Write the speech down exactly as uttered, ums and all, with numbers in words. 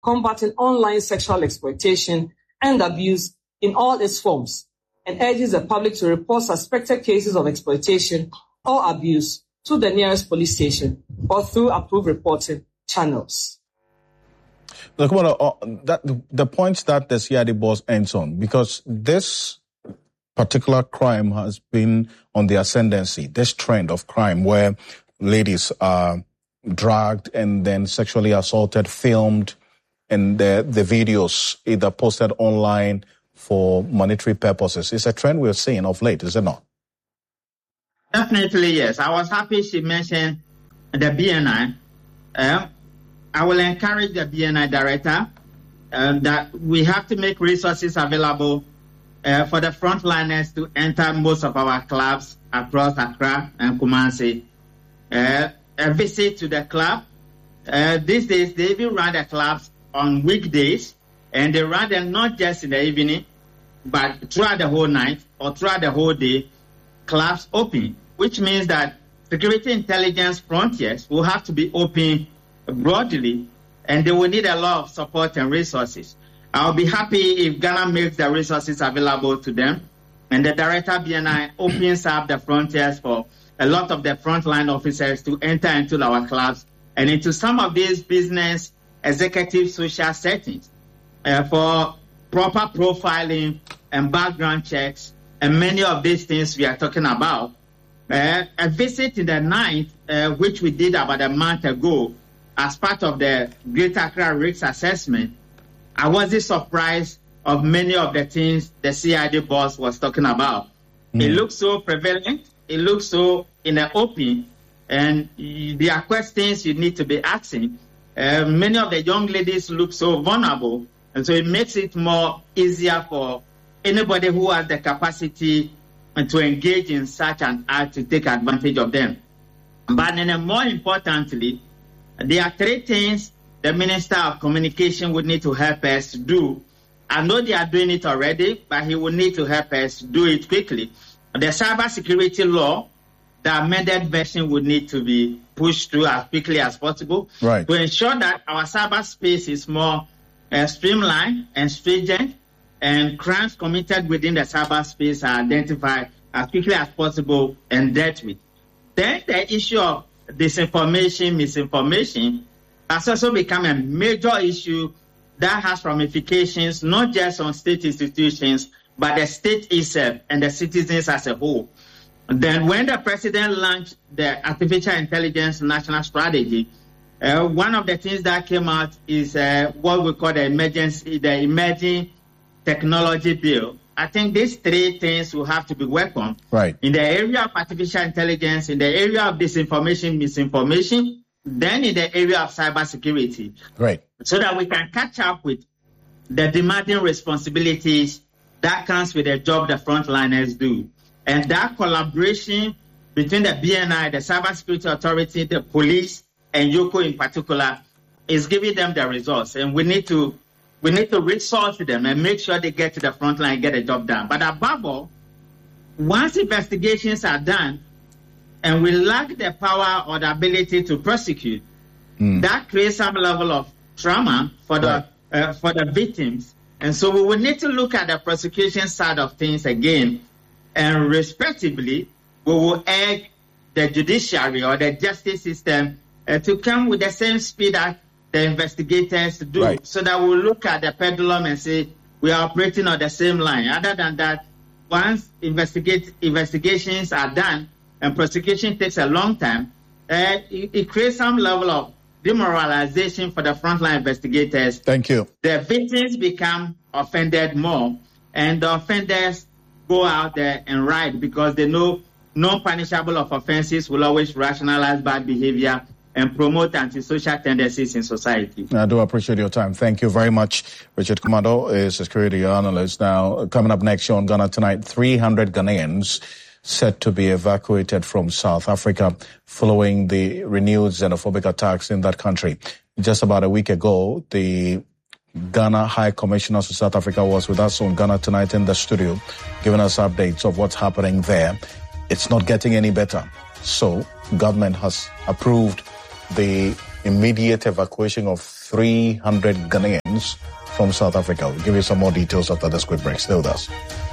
combating online sexual exploitation and abuse in all its forms, and urges the public to report suspected cases of exploitation or abuse to the nearest police station or through approved reporting channels. Look, well, uh, that, the point that the C I D boss ends on, because this particular crime has been on the ascendancy, this trend of crime where ladies are dragged and then sexually assaulted, filmed, and the, the videos either posted online for monetary purposes. It's a trend we're seeing of late, is it not? Definitely, yes. I was happy she mentioned the B N I. Uh, I will encourage the B N I director uh, that we have to make resources available uh, for the frontliners to enter most of our clubs across Accra and Kumasi. Uh, a visit to the club. Uh, these days, they even run the clubs on weekdays, and they run them not just in the evening, but throughout the whole night or throughout the whole day, clubs open, which means that security intelligence frontiers will have to be open broadly, and they will need a lot of support and resources. I'll be happy if Ghana makes the resources available to them, and the Director B N I opens up the frontiers for a lot of the frontline officers to enter into our clubs and into some of these business executive social settings uh, for proper profiling and background checks and many of these things we are talking about. Uh, a visit in the night, uh, which we did about a month ago as part of the Greater Accra Risk Assessment, I wasn't surprised of many of the things the C I D boss was talking about. Mm. It looks so prevalent, it looks so in the open, and there are questions you need to be asking. Uh, many of the young ladies look so vulnerable, and so it makes it more easier for anybody who has the capacity to engage in such an act to take advantage of them. But then more importantly, there are three things the Minister of Communication would need to help us do. I know they are doing it already, but he will need to help us do it quickly. The cyber security law, the amended version would need to be pushed through as quickly as possible, right, to ensure that our cyberspace is more uh, streamlined and stringent, and crimes committed within the cyberspace are identified as quickly as possible and dealt with. Then the issue of disinformation, misinformation has also become a major issue that has ramifications not just on state institutions, but the state itself and the citizens as a whole. Then when the president launched the Artificial Intelligence National Strategy, uh, one of the things that came out is uh, what we call the emergency, the emerging technology bill. I think these three things will have to be worked on. Right. In the area of artificial intelligence, in the area of disinformation, misinformation, then in the area of cybersecurity. Right. So that we can catch up with the demanding responsibilities that comes with the job the frontliners do. And that collaboration between the B N I, the Cybersecurity Authority, the police, and YOCO in particular, is giving them the results. And we need to we need to resource them and make sure they get to the front line and get the job done. But above all, once investigations are done and we lack the power or the ability to prosecute, mm. that creates some level of trauma for the right. uh, for the victims. And so we will need to look at the prosecution side of things again, and respectively, we will urge the judiciary or the justice system uh, to come with the same speed that the investigators do, right. so that we'll look at the pendulum and say we are operating on the same line. Other than that, once investigate, investigations are done and prosecution takes a long time, uh, it, it creates some level of demoralization for the frontline investigators. Thank you. The victims become offended more, and the offenders go out there and write because they know non-punishable of offenses will always rationalize bad behavior and promote antisocial tendencies in society. I do appreciate your time. Thank you very much. Richard Kumado is a security analyst. Now, coming up next on Ghana Tonight, three hundred Ghanaians set to be evacuated from South Africa following the renewed xenophobic attacks in that country. Just about a week ago, the Ghana High Commissioner to South Africa was with us on Ghana Tonight in the studio, giving us updates of what's happening there. It's not getting any better. So, government has approved the immediate evacuation of three hundred Ghanaians from South Africa. We'll give you some more details after this quick break. Stay with us.